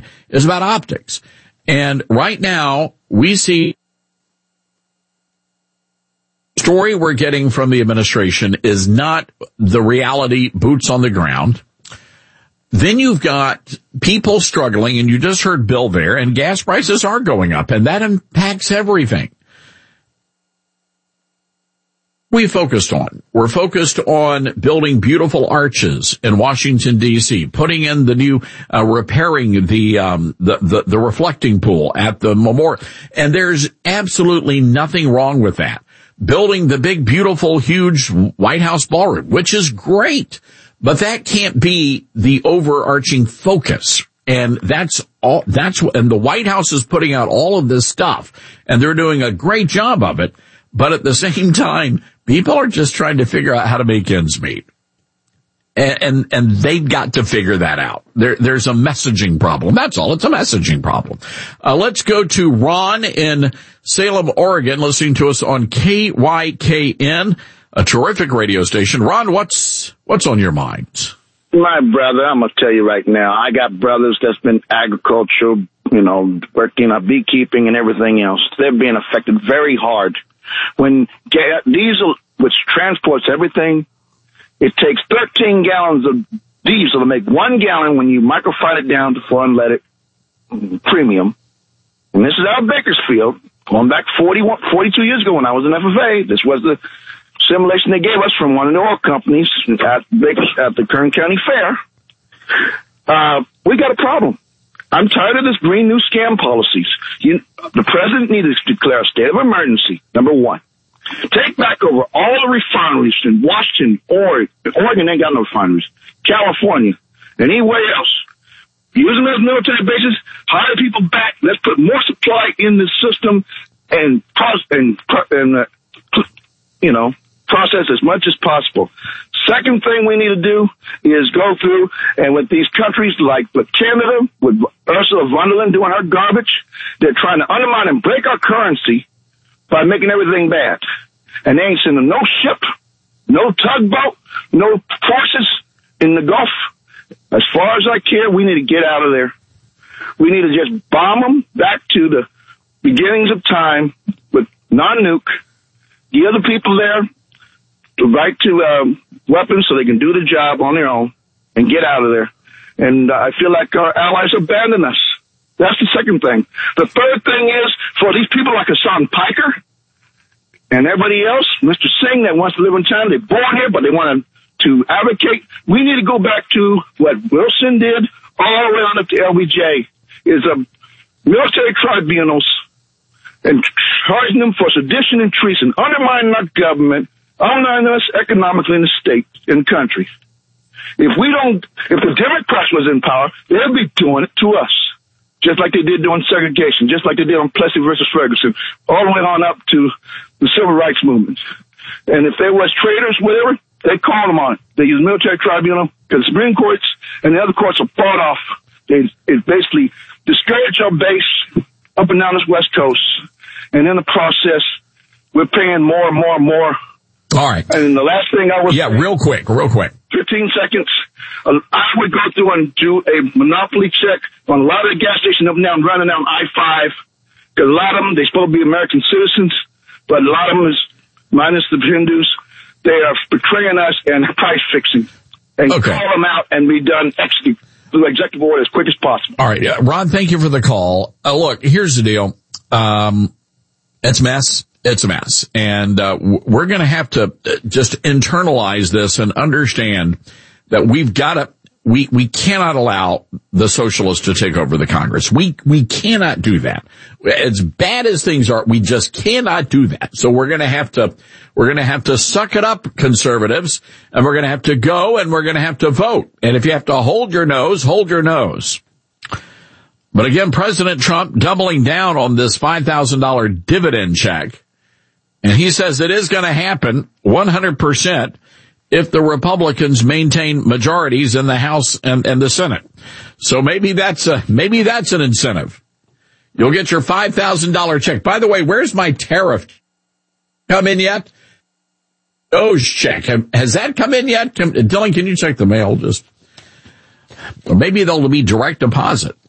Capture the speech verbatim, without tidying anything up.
is about optics. And right now, we see the story we're getting from the administration is not the reality, boots on the ground. Then you've got people struggling, and you just heard Bill there, and gas prices are going up, and that impacts everything. We focused on. We're focused on building beautiful arches in Washington, D C, putting in the new, uh, repairing the, um, the, the, the reflecting pool at the memorial. And there's absolutely nothing wrong with that. Building the big, beautiful, huge White House ballroom, which is great. But that can't be the overarching focus. And that's all, that's what, and the White House is putting out all of this stuff, and they're doing a great job of it. But at the same time, people are just trying to figure out how to make ends meet. And, and, and they've got to figure that out. There, there's a messaging problem. That's all. It's a messaging problem. Uh, let's go to Ron in Salem, Oregon, listening to us on K Y K N. A terrific radio station. Ron, what's what's on your mind? My brother, I'm going to tell you right now, I got brothers that's been agricultural, you know, working on beekeeping and everything else. They're being affected very hard. When diesel, which transports everything, it takes thirteen gallons of diesel to make one gallon when you microfine it down to four unleaded premium. And this is out of Bakersfield, going back forty-one, forty-two years ago when I was in F F A. This was the simulation they gave us from one of the oil companies at, at the Kern County Fair. Uh, we got a problem. I'm tired of this green new scam policies. You, the president needs to declare a state of emergency, number one. Take back over all the refineries in Washington, Oregon. Oregon ain't got no refineries. California, and anywhere else. Use them as military bases, hire people back. Let's put more supply in the system and, and, and uh, you know, process as much as possible. Second thing we need to do is go through, and with these countries like with Canada, with Ursula von der Leyen doing her garbage, they're trying to undermine and break our currency by making everything bad. And they ain't sending no ship, no tugboat, no forces in the Gulf. As far as I care, we need to get out of there. We need to just bomb them back to the beginnings of time with non-nuke, give the people there the right to um, weapons so they can do the job on their own and get out of there. And uh, I feel like our allies abandon us. That's the second thing. The third thing is for these people like Hassan Piker and everybody else, Mister Singh that wants to live in China, they're born here, but they want to advocate. We need to go back to what Wilson did all the way on up to L B J, is a military tribunals and charging them for sedition and treason, undermining our government, undermining us economically in the state, in the country. If we don't, if the Democrats was in power, they'd be doing it to us, just like they did during segregation, just like they did on Plessy versus Ferguson, all the way on up to the civil rights movement. And if there was traitors, whatever, they called them on it. They used military tribunal because the Supreme Courts and the other courts are bought off. They it basically discourage our base up and down this West Coast. And in the process, we're paying more and more and more. All right. And the last thing I was... Yeah, real quick, real quick. fifteen seconds. Uh, I would go through and do a monopoly check on a lot of the gas stations up and down, running down I five. Because a lot of them, they're supposed to be American citizens, but a lot of them is, minus the Hindus, they are betraying us and price fixing. And okay. Call them out and be done execute through executive order as quick as possible. All right. Yeah, Ron, thank you for the call. Uh, look, here's the deal. Um, it's a mess. It's a mess. And, uh, we're going to have to just internalize this and understand that we've got to, we, we cannot allow the socialists to take over the Congress. We, we cannot do that. As bad as things are, we just cannot do that. So we're going to have to, we're going to have to suck it up, conservatives, and we're going to have to go and we're going to have to vote. And if you have to hold your nose, hold your nose. But again, President Trump doubling down on this five thousand dollars dividend check. And he says it is going to happen one hundred percent if the Republicans maintain majorities in the House and, and the Senate. So maybe that's a, maybe that's an incentive. You'll get your five thousand dollars check. By the way, where's my tariff come in yet? Oh, check. Has that come in yet? Dylan, can you check the mail? Just, or maybe they'll be direct deposit.